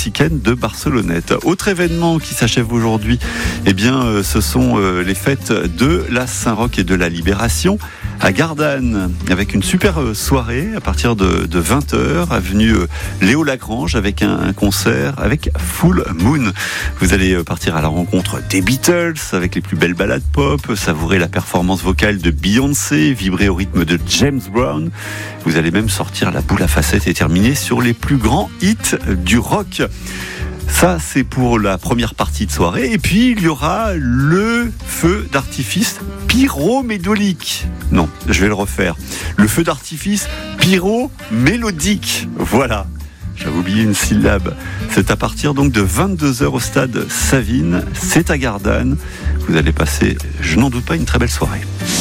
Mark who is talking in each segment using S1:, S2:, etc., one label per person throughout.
S1: mexicaine de Barcelonnette. Autre événement qui s'achève aujourd'hui, ce sont les fêtes de la Saint-Roch et de la Libération à Gardanne, avec une super soirée à partir de 20h, avenue Léo Lagrange, avec un concert avec Full Moon. Vous allez partir à la rencontre des Beatles, avec les plus belles ballades pop, savourer la performance vocale de Beyoncé, vibrer au rythme de James Brown. Vous allez même sortir la boule à facettes et terminer sur les plus grands hits du rock. Ça, c'est pour la première partie de soirée. Et puis, il y aura le feu d'artifice pyro-mélodique. Non, je vais le refaire. Le feu d'artifice pyro-mélodique. Voilà. J'avais oublié une syllabe. C'est à partir donc de 22h au stade Savine. C'est à Gardanne. Vous allez passer, je n'en doute pas, une très belle soirée.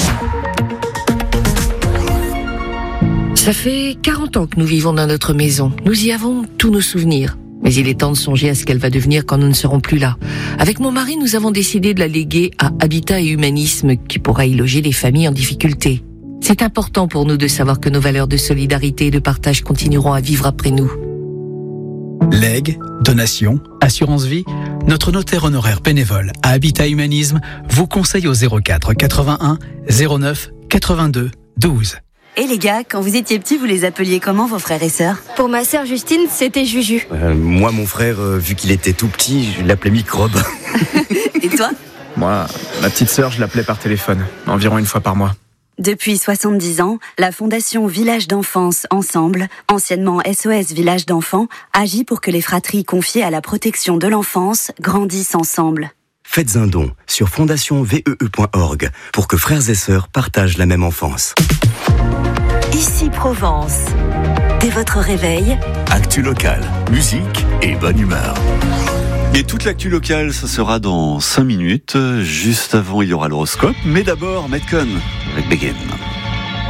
S2: Ça fait 40 ans que nous vivons dans notre maison. Nous y avons tous nos souvenirs. Mais il est temps de songer à ce qu'elle va devenir quand nous ne serons plus là. Avec mon mari, nous avons décidé de la léguer à Habitat et Humanisme, qui pourra y loger les familles en difficulté. C'est important pour nous de savoir que nos valeurs de solidarité et de partage continueront à vivre après nous.
S3: Legs, donations, assurance vie, notre notaire honoraire bénévole à Habitat Humanisme vous conseille au 04 81 09 82 12.
S4: Et les gars, quand vous étiez petits, vous les appeliez comment, vos frères et sœurs ?
S5: Pour ma sœur Justine, c'était Juju.
S6: Moi, mon frère, vu qu'il était tout petit, je l'appelais Microbe.
S4: Et toi ?
S7: Moi, ma petite sœur, je l'appelais par téléphone, environ une fois par mois.
S4: Depuis 70 ans, la Fondation Village d'Enfance Ensemble, anciennement SOS Village d'Enfants, agit pour que les fratries confiées à la protection de l'enfance grandissent ensemble.
S6: Faites un don sur fondationvee.org pour que frères et sœurs partagent la même enfance.
S4: Ici Provence. Dès votre réveil,
S8: actu locale, musique et bonne humeur.
S1: Et toute l'actu locale, ce sera dans 5 minutes. Juste avant, il y aura l'horoscope. Mais d'abord, Metcon avec Begin.